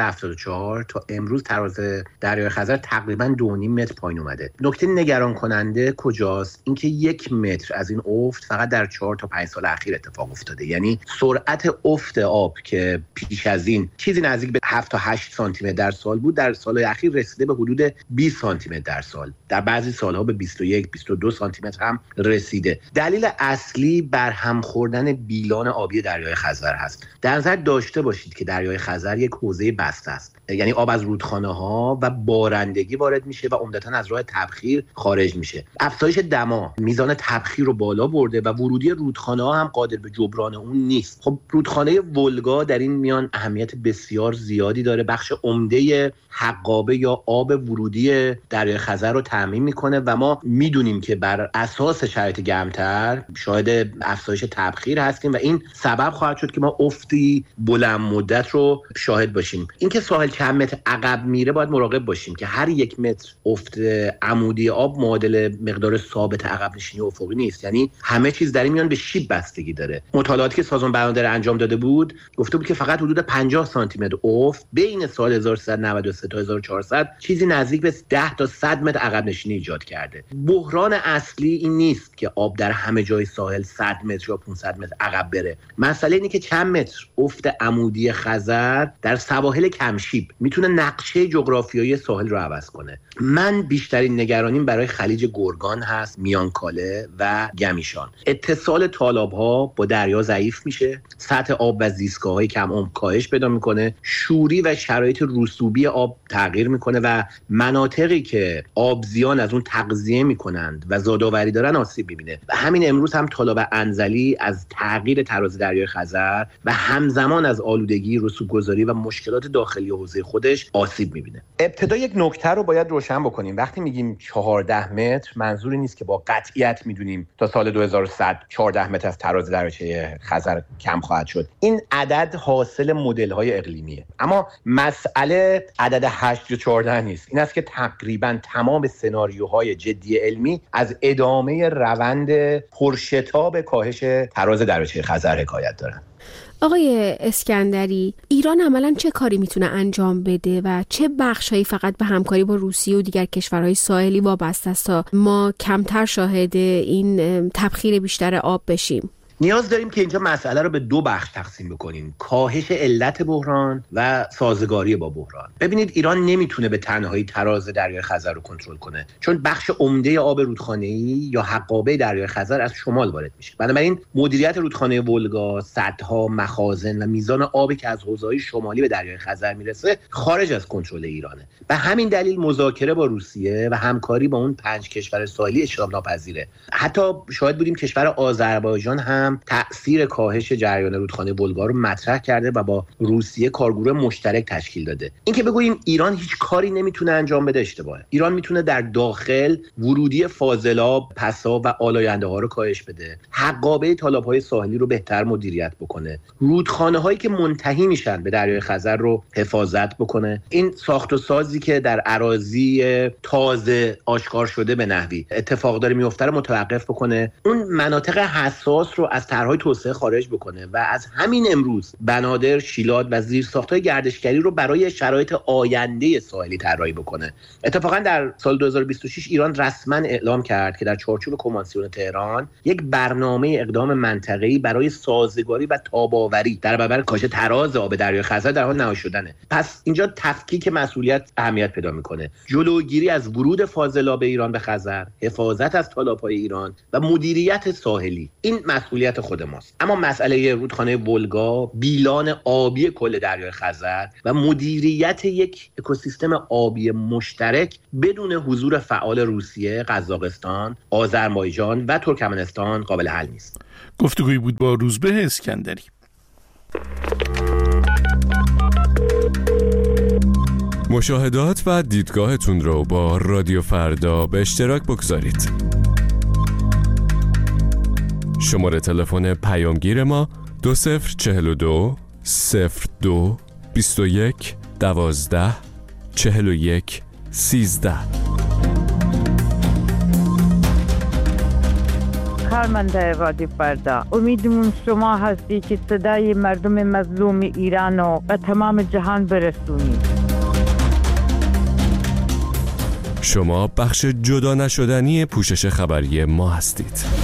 1374 تا امروز تراز دریای خزر تقریباً 2.5 متر پایین اومده. نکته نگران کننده کجاست؟ اینکه 1 متر از این افت فقط در 4 تا 5 سال اخیر اتفاق افتاده. یعنی سرعت افت آب که پیش از این چیزی نزدیک به 7 تا 8 سانتی متر در سال بود، در سال اخیر رسیده به حدود 20 سانتی متر در سال. در بعضی سالها به 21 22 سانتی متر هم رسیده. دلیل اصلی برهم خوردن بیلان آبی دریای خزر هست. در نظر داشته باشید که دریای خزر یک حوزه بسته است، یعنی آب از رودخانه‌ها و بارندگی وارد میشه و عمدتاً از راه تبخیر خارج میشه. افزایش دما میزان تبخیر رو بالا برده و ورودی رودخانه‌ها هم قادر به جبران اون نیست. خب رودخانه ولگا در این میان اهمیت بسیار زیادی داره، بخش عمده حقابه یا آب ورودی دریای خزر رو تامین میکنه و ما میدونیم که بر اساس شرایط گرمتر شاهد افزایش تبخیر هستیم و این سبب خواهد شد که ما افتی بلند مدت رو شاهد باشیم. اینکه ساحل چند متر عقب میره باید مراقب باشیم که هر 1 متر افت عمودی آب معادل مقدار ثابت عقب نشینی افقی نیست. یعنی همه چیز در این میان به شیب بستگی داره. مطالعاتی که سازمان بهادر انجام داده بود گفته بود که فقط حدود 50 سانتی متر افت بین سال 1393 تا 1400 چیزی نزدیک به 10 تا 100 متر عقب نشینی ایجاد کرده. بحران اصلی این نیست که آب در همه جای ساحل 100 متر یا 500 متر عقب بره. مسئله اینه که چند متر افت عمودی خزر در سواحل کمشیب میتونه نقشه جغرافیایی ساحل رو عوض کنه. من بیشترین نگرانیم برای خلیج گرگان هست، میانکاله و گمیشان. اتصال تالاب‌ها با دریا ضعیف میشه، سطح آب و زیستگاه‌های کم عمق کاهش پیدا میکنه، شوری و شرایط رسوبی آب تغییر میکنه و مناطقی که آبزیان از اون تغذیه میکنند و زادآوری دارن آسیب میبینه. و همین امروز هم تالاب انزلی از تغییر تراز دریای خزر و همزمان از آلودگی، رسوب‌گذاری و مشکلات داخلی حوزه خودش آسیب میبینه. ابتدا یک نکته رو باید روشن بکنیم. وقتی میگیم 14 متر منظوری نیست که با قطعیت میدونیم تا سال 2100 14 متر از تراز دریاچه خزر کم خواهد شد. این عدد حاصل مدل‌های اقلیمیه. اما مسئله عدد 8 یا 14 نیست. این است که تقریبا تمام سناریوهای جدی علمی از ادامه روند پرشتاب کاهش تراز دریاچه خزر حکایت دارن. آقای اسکندری، ایران عملاً چه کاری میتونه انجام بده و چه بخشایی فقط به همکاری با روسیه و دیگر کشورهای ساحلی وابسته است تا ما کمتر شاهد این تبخیر بیشتر آب بشیم؟ نیاز داریم که اینجا مسئله رو به 2 بخش تقسیم بکنیم: کاهش علت بحران و سازگاری با بحران. ببینید ایران نمیتونه به تنهایی تراز دریای خزر رو کنترل کنه، چون بخش عمده آب رودخانه‌ای یا حقابه دریای خزر از شمال وارد میشه. بنابراین مدیریت رودخانه ولگا، سدها، مخازن و میزان آبی که از حوزه‌های شمالی به دریای خزر میرسه خارج از کنترل ایرانه. به همین دلیل مذاکره با روسیه و همکاری با اون 5 کشور ساحلی اجتناب ناپذیره. حتی شاهد بودیم کشور آذربایجان هم تأثیر کاهش جریان رودخانه ولگا رو مطرح کرده و با روسیه کارگروه مشترک تشکیل داده. اینکه بگوییم ایران هیچ کاری نمیتونه انجام بده اشتباهه. ایران میتونه در داخل ورودی فاضلاب، پساب و آلاینده ها رو کاهش بده، حقابه تالاب‌های ساحلی رو بهتر مدیریت بکنه، رودخانه‌هایی که منتهی میشن به دریای خزر رو حفاظت بکنه. این ساخت و سازی که در اراضی تازه آشکار شده به نحوی اتفاق داره میفته رو متوقف بکنه. اون مناطق حساس رو از طرحهای توسعه خارج بکنه و از همین امروز بنادر، شیلات و زیرساخت‌های گردشگری رو برای شرایط آینده ساحلی طراحی بکنه. اتفاقا در سال 2026 ایران رسما اعلام کرد که در چارچوب کنوانسیون تهران یک برنامه اقدام منطقه‌ای برای سازگاری و تاب‌آوری در برابر کاهش تراز آب دریای خزر در حال نهایی شدنه. پس اینجا تفکیک مسئولیت اهمیت پیدا میکنه. جلوگیری از ورود فاضلاب ایران به خزر، حفاظت از تالاب‌های ایران و مدیریت ساحلی، این مسئولیت خود ماست. اما مسئله رودخانه ولگا، بیلان آبی کل دریای خزر و مدیریت یک اکوسیستم آبی مشترک بدون حضور فعال روسیه، قزاقستان، آذربایجان و ترکمنستان قابل حل نیست. گفتگویی بود با روزبه اسکندری. مشاهدات و دیدگاهتون رو با رادیو فردا به اشتراک بگذارید. شماره تلفن پیامگیر ما 2042 02 21 12 41 13. کارمنده رادیو فردا، امیدمون شما هستی که صدای مردم مظلوم ایران رو به تمام جهان برسونید. شما بخش جدا نشدنی پوشش خبری ما هستید.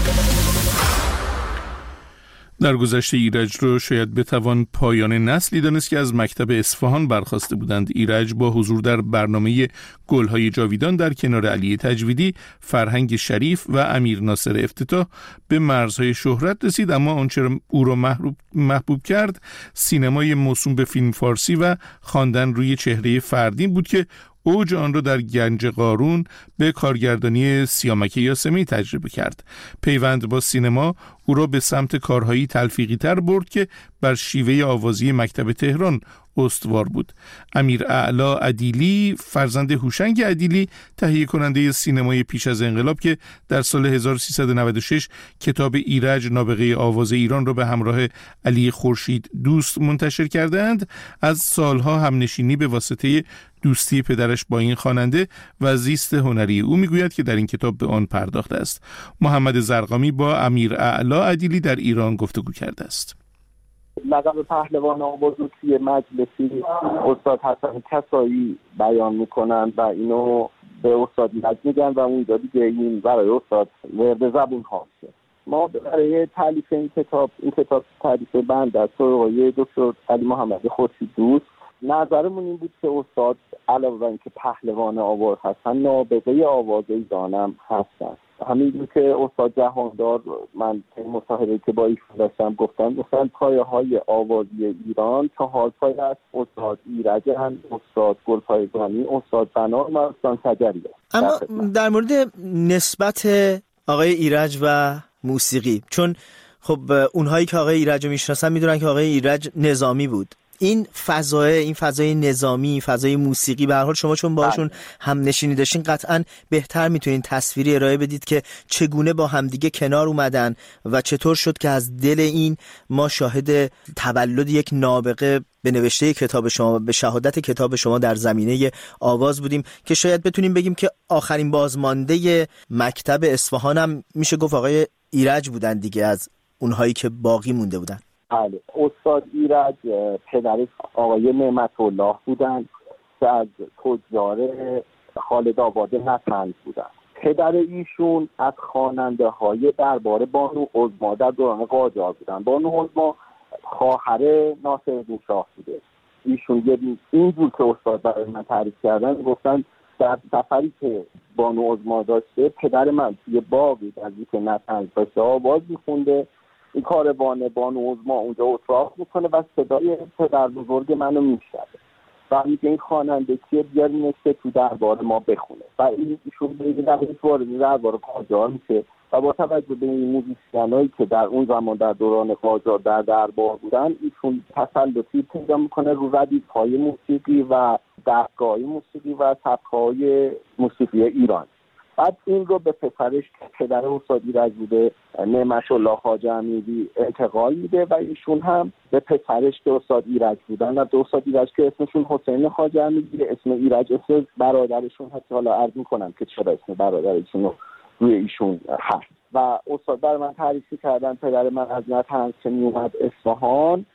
در گذشته ایرج رو شاید بتوان پایان نسلی دانست که از مکتب اصفهان برخاسته بودند. ایرج با حضور در برنامه گل‌های جاویدان در کنار علی تجویدی، فرهنگ شریف و امیر ناصر افتتاح به مرزهای شهرت رسید، اما آنچه او را محبوب کرد سینمای موسوم به فیلم فارسی و خواندن روی چهره فردین بود که اوج آن را در گنج قارون به کارگردانی سیامک یاسمی تجربه کرد. پیوند با سینما او را به سمت کارهایی تلفیقی تر برد که بر شیوه آوازی مکتب تهران استوار بود. امیر اعلی عدیلی، فرزند هوشنگ عدیلی، تهیه کننده سینمای پیش از انقلاب که در سال 1396 کتاب ایرج نابغه آواز ایران را به همراه علی خورشید دوست منتشر کردند، از سالها همنشینی به واسطه دوستی پدرش با این خواننده و زیست هنری او میگوید که در این کتاب به آن پرداخته است. محمد زرقامی با امیر اعلی عدیلی در ایران گفتگو کرده است. لقب پهلوان آواز رو توی مجلسی استاد حسن کسایی بیان میکنن و اینو به استاد ایرج میگن و اونجا دیگه این برای استاد ورد زبون هاست. ما برای تالیف این کتاب تالیف بنده است آقای دکتر علی محمد خورشید دوست، نظرمون این بود که استاد علاوه بر اینکه پهلوان آواز هستن، نابغه آواز ایرانم هستن. همین که استاد جهاندار، من مصاحبه‌ای که با ایشون داشتم گفتن پایه‌های آوازی ایران 4 پایه است: استاد ایرجن، استاد گلپایگانی، استاد بنار و استاد شجریه. اما در مورد نسبت آقای ایرج و موسیقی، چون خب اونهایی که آقای ایرج رو میشناسن میدونن که آقای ایرج نظامی بود، این فضای نظامی، فضای موسیقی، به هر حال شما چون باشون هم نشینی داشتین قطعاً بهتر میتونین تصویری ارائه بدید که چگونه با همدیگه کنار اومدن و چطور شد که از دل این ما شاهد تولد یک نابغه به نوشته کتاب شما، به شهادت کتاب شما در زمینه آواز بودیم که شاید بتونیم بگیم که آخرین بازمانده مکتب اصفهان هم میشه گفت آقای ایرج بودن دیگه، از اونهایی که باقی مونده بودن. بله، استاد ایرج پدرش آقای نعمت الله بودن که از تجار خالد آباد نطنز بودن. پدر ایشون از خواننده های دربار بانو عظما در دوران قاجار بودن. بانو عظما خواهر ناصرالدین شاه بوده. ایشون اینجور که استاد برای من تعریف کردن، گفتن در سفری که بانو عظما داشته، پدر من توی باقی از اینکه نطنز داشته آواز میخونده، این کاروان بانو عظما اونجا اتراق میکنه و صدای پدر بزرگ منو میشنوه و میگه این خواننده کیه، بیارینش که تو دربار ما بخونه. و ایشون به وارد دربار قاجار میشه و با توجه به این موزیسینایی که در اون زمان در دوران قاجار در دربار بودن، ایشون تسلطی پیدا میکنه رو ردیف‌های موسیقی و دستگاه‌های موسیقی و سبک‌های موسیقی ایران. بعد این رو به پسرش که پدر استاد ایرج بوده، نعمت الله خواجه امیری، انتقال میده و ایشون هم به پسرش که استاد ایرج بودن و دو استاد ایرج که اسمشون حسین خواجه امیری، اسم ایرج اسم برادرشون هست. حالا عرض میکنم که چرا اسم برادرشون رو روی ایشون هست. و استاد برای من تعریف کردن پدر من از نطنز که می اومد اصفهان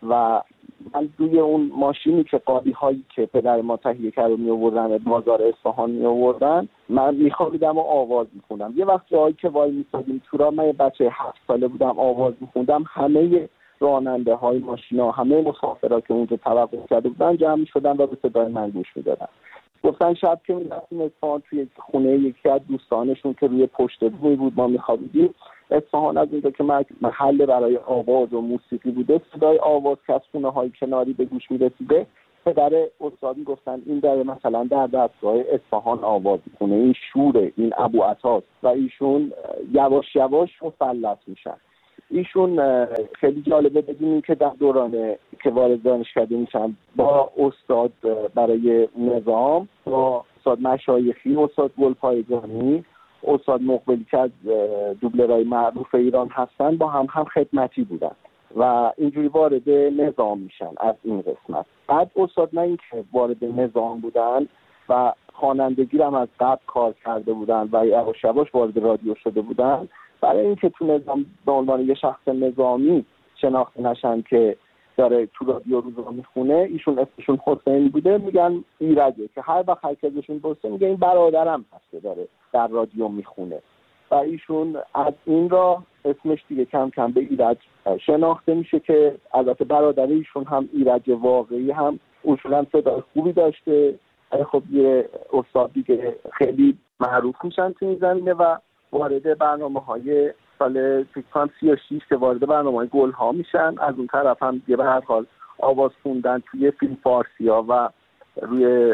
و من روی اون ماشینی که قالی هایی که پدر ما تهیه کرده می آوردن بازار اصفهان می آوردن، من میخوابیدم و آواز میخوندم. یه وقت جایی که وای میسادیم تو راه، من بچه 7 ساله بودم، آواز میخوندم، همه راننده های ماشینا، همه مسافرها که اونجا توقف کرده بودن جمع میشدن و به صدای من گوش میدادن. گفتن شب که میرفتیم اصفهان توی خونه یکی از دوستانشون که روی پشت بوی بود ما میخوابیدیم، اصفهان از اونجا که محل برای آواز و موسیقی بوده، صدای آواز که از خونه های کناری به گوش میرسیده، پدر استاد گفتن این در مثلا در دستگاه اصفهان آواز میکنه، این شوره، این ابو عطاست و ایشون یواش یواش مسلط میشن. ایشون خیلی جالبه بدونیم که در دوران که وارد دانشکده میشن با استاد برای نظام، با استاد مشایخی، استاد گلپایگانی، استاد مقبلی که از دوبلرهای معروف ایران هستن، با هم خدمتی بودن و اینجوری وارد نظام میشن از این قسمت. بعد استاد نه اینکه وارد نظام بودن و خوانندگی هم از قبل کار کرده بودن و یواش یواش وارد رادیو شده بودن، برای اینکه تو نظام به عنوان یه شخص نظامی شناخته نشن که داره تو رادیو روزا میخونه، ایشون اسمشون حسین بوده، میگن ایرجه، که هر وقت هر کسشون بسته میگه این برادرم هست که داره در رادیو میخونه و ایشون از این را اسمش دیگه کم کم به ایرج شناخته میشه که البته برادر ایشون هم ایرج واقعی هم اصولا صدای خوبی داشته. خب یه استاد دیگه خیلی معروف میشن تو این زمینه و وارد برنامه‌های سال 36 که وارد برنامه‌های گل‌ها میشن. از اون طرف هم به هر حال آواز خوندن توی فیلم فارسی‌ها و روی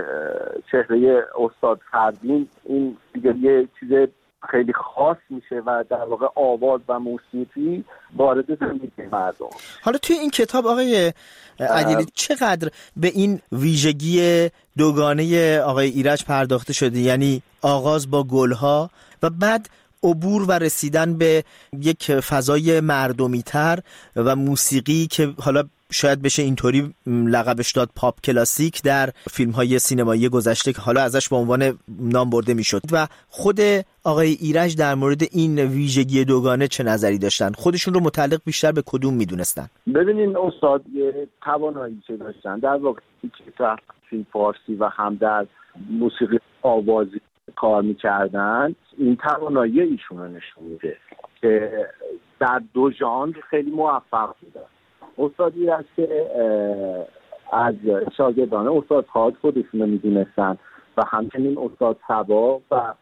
چهره استاد فردین، این دیگه یه چیز خیلی خاص میشه و در واقع آواز و موسیقی وارد زندگی مردم. حالا توی این کتاب آقای عدیلی چقدر به این ویژگی دوگانه آقای ایرج پرداخته شده، یعنی آغاز با گلها و بعد عبور و رسیدن به یک فضای مردمی‌تر و موسیقی که حالا شاید بشه اینطوری لقبش داد پاپ کلاسیک در فیلم‌های سینمایی گذشته که حالا ازش به عنوان نام برده میشد. و خود آقای ایرج در مورد این ویژگی دوگانه چه نظری داشتن؟ خودشون رو متعلق بیشتر به کدوم میدونستن؟ ببینین استاد یه توانایی که داشتن در واقع که در فیلم فارسی و هم در موسیقی آوازی کار میکردن، این توانایی ایشون رو نشون میده که در دو ژانر خیلی موفق بودن. استاد ایرج که از شاگردان استاد خالد خودشون رو میدونستن و همچنین استاد صبا و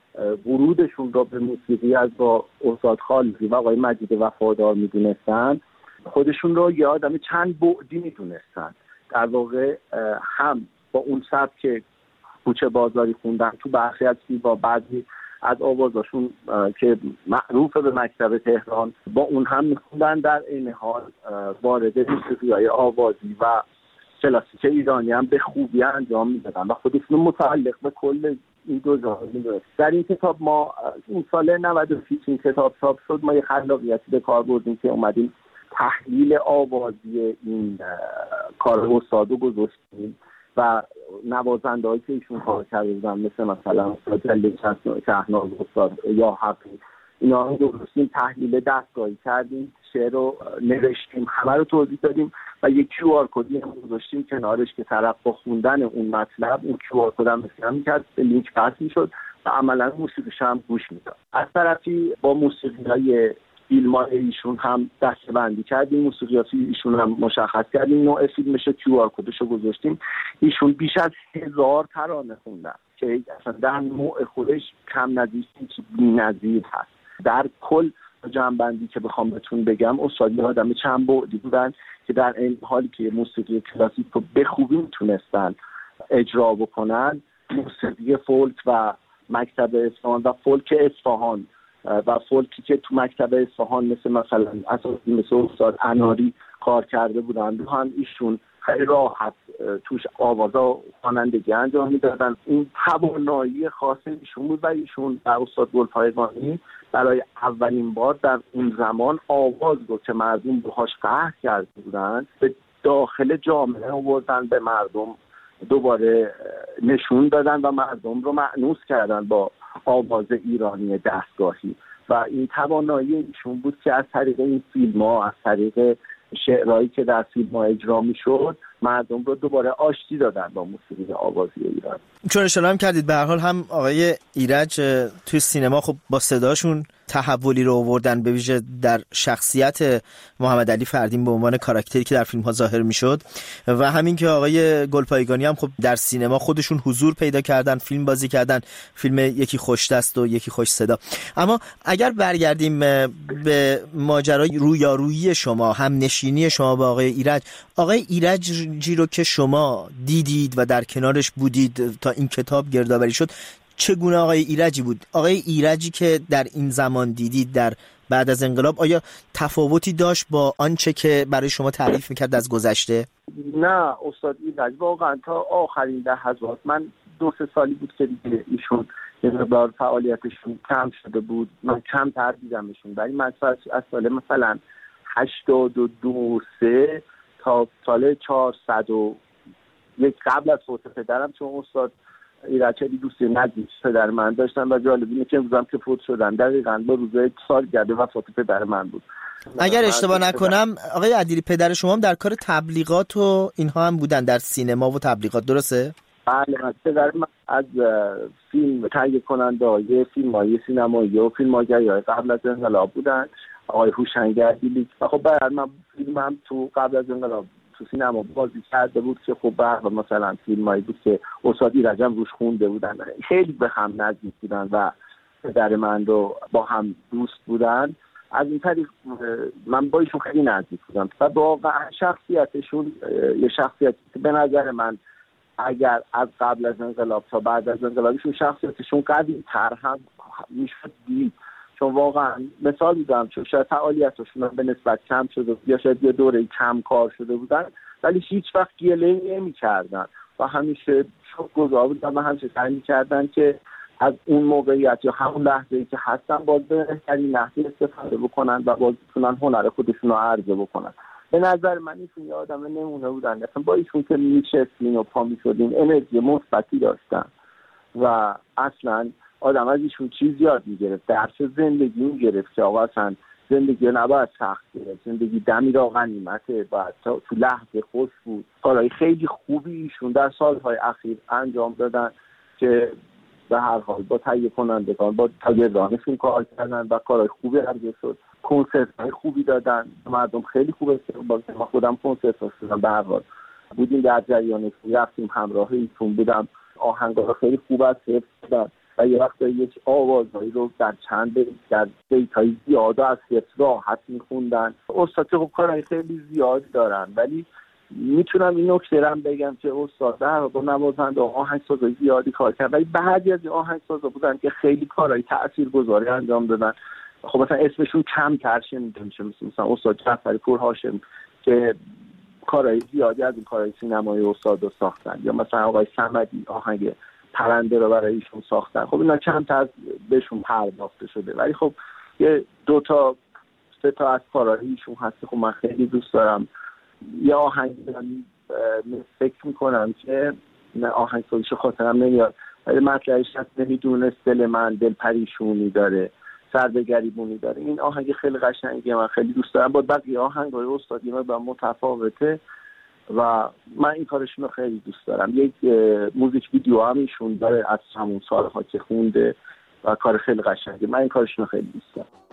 ورودشون رو به موسیقی از با استاد خالدی و آقای مجید وفادار میدونستن، خودشون رو یه آدم چند بعدی میدونستن. در واقع هم با اون سبک کوچه بازاری خوندن تو برخی از با بعضی از آوازاشون که معروف به مکتب تهران، با اون هم میخوندن، در این حال وارد موسیقی‌های آوازی و کلاسیک ایرانی هم به خوبی انجام میدادن و خودشون متعلق به کل این دو ژانر میدونست. در این کتاب ما این سال 96 این کتاب چاپ شد، ما یه خلاقیتی به کار بردیم که اومدیم تحلیل آوازی این کار استاد رو گذاشتیم و نوازنده هایی که ایشون کار کرده بودن مثلا استاد جلیل شهناز، استاد یا حقی، اینا رو درستیم تحلیل دستگاهی کردیم، شعر رو نوشتیم، همه رو توضیح دادیم و یک QR کدی هم گذاشتیم کنارش که طرف با خوندن اون مطلب اون QR کد هم اسکن می‌کرد، لینک پس می‌شد و عملاً موسیقیش هم گوش می‌داد. از طرفی با موسیقی‌های فیلم‌های ایشون هم دسته‌بندی کردیم، موسیقیات ایشون هم مشخص کردیم، نوع فیلمش QR کدش رو گذاشتیم. ایشون بیش از 1000 ترانه خوندن که اصلا در نوع خودش کم نظیر بی‌نظیر هست. در کل جمع‌بندی که بخوام بهتون بگم، استاد آدم چند بعدی بودن که در این حالی که موسیقی کلاسیک رو به خوبی میتونستن اجرا بکنن، موسیقی فولک و مکتب اصفهان و فولک اصفهان و فولکی که تو مکتب اصفهان مثلا اساسی مثل استاد اناری کار کرده بودن، هم ایشون خیلی راحت توش آوازا خوانندگی انجام میدادن. این توانایی خاص ایشون بود و ایشون در استاد گلپایگانی برای اولین بار در اون زمان آواز رو که مردم باهاش قهر کرده بودن به داخل جامعه آوردن، به مردم دوباره نشون دادن و مردم رو مأنوس کردن با آواز ایرانی دستگاهی و این توانایی ایشون بود که از طریق این فیلم‌ها، از طریق شعرهایی که در فیلم‌ها اجرا می‌شد، مردم رو دوباره آشتی دادن با موسیقی آوازی ایران. چون اشاره هم کردید به هر حال هم آقای ایرج توی سینما خب با صداشون تحولی رو آوردن، به ویژه در شخصیت محمد علی فردین به عنوان کاراکتری که در فیلم ها ظاهر میشد و همین که آقای گلپایگانی هم خب در سینما خودشون حضور پیدا کردن، فیلم بازی کردن، فیلم یکی خوش دست و یکی خوش صدا. اما اگر برگردیم به ماجرای رویارویی شما، هم نشینی شما با آقای ایرجی رو که شما دیدید و در کنارش بودید تا این کتاب گردآوری شد، چگونه آقای ایرجی بود؟ آقای ایرجی که در این زمان دیدید در بعد از انقلاب، آیا تفاوتی داشت با آنچه که برای شما تعریف میکرد از گذشته؟ نه استاد ایرج واقعا تا آخرین لحظات، من 2-3 سالی بود که دیگه ایشون یه مقدار فعالیتشون کم شده بود، من کمتر دیدمشون، ولی من از سال مثلا 82-3 تا سال 401 قبل از فوت پدرم، چون استاد ایرج خیلی دوستی نزدیک پدر من داشتن و جالب اینه که امروز هم که فوت شدن دقیقاً با روزه سالگرد وفات پدر من بود. اگر اشتباه نکنم آقای عدیلی پدر شما هم در کار تبلیغات و اینها هم بودن، در سینما و تبلیغات، درسته؟ بله، پدر من از فیلم تهیه کننده فیلم‌های سینمایی و فیلم‌های قبل از انقلاب بودن، آقای هوشنگر دیلیک. خب بعد من فیلمم تو قبل از انقلاب تو سینما بازی کرده بود که خب بعد مثلا فیلمایی بود که استاد ایرج هم روش خونده بودن، خیلی به هم نزدیک بودن و پدر من رو با هم دوست بودن. از این طریق من با ایشون خیلی نزدیک بودم و واقعا شخصیتشون یه شخصیتی که به نظر من اگر از قبل از انقلاب تا بعد از انقلابشون شخصیتشون قوی تر هم میشد دید، چون واقعا مثال میزنم چون شاید فعالیتشون به نسبت کم شده یا شاید یه دوره کم کار شده بودن، ولی هیچ وقت گله نمی کردن و همیشه شکرگزار بودن و همیشه سعی می‌کردن که از اون موقعیت یا همون لحظه‌ای که هستن باز به بهترین نحو استفاده بکنن و باز بتونن هنر خودشون رو عرضه بکنن. به نظر من ایشون یه آدم نمونه بودن، مثلا با ایشون که میشستین و پا میشدین انرژی مثبتی داشتن و اصلا آدم از ایشون چیز یاد میگرفت، درس زندگی میگرفت که آقا اصلا زندگی رو نباید سخت گرفت، زندگی دمی را غنیمته، باید تو لحظه خوش بود. کارهای خیلی خوبی ایشون در سالهای اخیر انجام دادن که به هر حال با تهیه کنندگان با تاجرانشون کار کردن و کارهای خوبی انجام شد، کنسرت‌های خوبی دادن، مردم خیلی خوب استقبال کردن. من خودم کنسرت داشتم، به هر حال بودیم در جریانش، رفتیم همراه ایشون بودم، آهنگا خیلی خوب است حفظ و یه وقت یک آوازهایی رو در چند در بیت‌های زیاد از حفظ راحت میخوندن. استاد خب کارهای خیلی زیاد دارن، ولی میتونم این نکته رو بگم که استاد در با نوازنده آهنگسازای زیادی کار کرد، ولی بعضی از این آهنگسازا بودن که خیلی کارهای تاثیرگذاری انجام دادن. خب مثلا اسمشون کمتر شنیده میشه، مثلا استاد جعفری پورهاشم که کارهای زیادی از این کارهای سینمایی استاد رو ساختن، یا مثلا آقای صمدی آهنگ پرنده رو برای ایشون ساختن. خب اینا چند بهشون پرداخته شده، ولی خب یه 2-3 تا از کارهای ایشون هست خب من خیلی دوست دارم. یه آهنگ فکر میکنم که آهنگ سازیش خاطرم نمیاد، ولی مطلعش هست نمیدونست دل من دل پریشونی داره، سر به گریبونی داره. این آهنگ خیلی قشنگه، من خیلی دوست دارم. با بقیه آهنگ‌های استادی من با متفاوته و من این کارشون رو خیلی دوست دارم. یک موزیک ویدیو هم ایشون داره از همون سالها که خونده و کار خیلی قشنگه، من این کارشون رو خیلی دوست دارم.